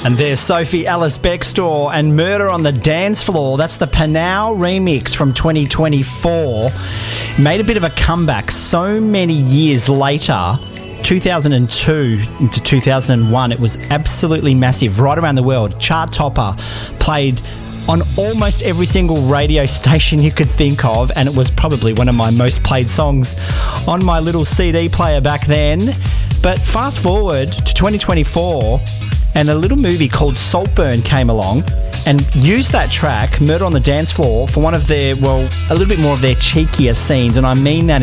And there's Sophie Ellis Bextor and Murder on the Dance Floor. That's the Panau remix from 2024. Made a bit of a comeback so many years later. 2002 into 2001, it was absolutely massive right around the world. Chart topper, played on almost every single radio station you could think of, and it was probably one of my most played songs on my little CD player back then. But fast forward to 2024, and a little movie called Saltburn came along and used that track, Murder on the Dance Floor, for one of their, well, a little bit more of their cheekier scenes, and I mean that